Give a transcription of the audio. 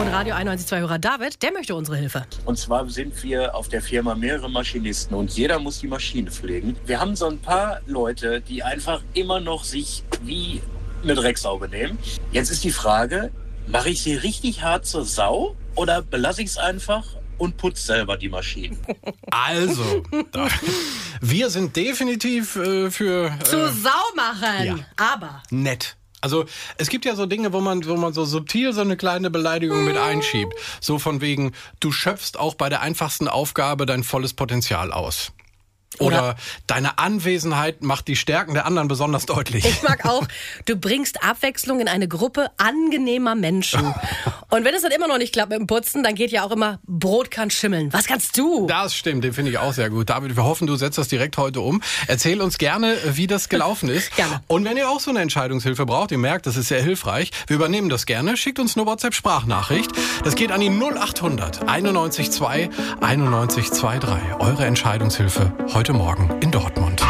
Und Radio 91.2-Hörer David, der möchte unsere Hilfe. Und zwar sind wir auf der Firma mehrere Maschinisten und jeder muss die Maschine pflegen. Wir haben so ein paar Leute, die einfach immer noch sich wie eine Drecksau benehmen. Jetzt ist die Frage, mache ich sie richtig hart zur Sau oder belasse ich es einfach und putze selber die Maschinen? Also, wir sind definitiv für... Zu Sau machen, ja. Aber... Nett. Also es gibt ja so Dinge, wo man so subtil so eine kleine Beleidigung mit einschiebt. So von wegen, du schöpfst auch bei der einfachsten Aufgabe dein volles Potenzial aus. Oder deine Anwesenheit macht die Stärken der anderen besonders deutlich. Ich mag auch, du bringst Abwechslung in eine Gruppe angenehmer Menschen. Und wenn es dann immer noch nicht klappt mit dem Putzen, dann geht ja auch immer, Brot kann schimmeln. Was kannst du? Das stimmt, den finde ich auch sehr gut. David, wir hoffen, du setzt das direkt heute um. Erzähl uns gerne, wie das gelaufen ist. Gerne. Und wenn ihr auch so eine Entscheidungshilfe braucht, ihr merkt, das ist sehr hilfreich, wir übernehmen das gerne. Schickt uns eine WhatsApp-Sprachnachricht. Das geht an die 0800 91 2 91 23. Eure Entscheidungshilfe heute Morgen in Dortmund.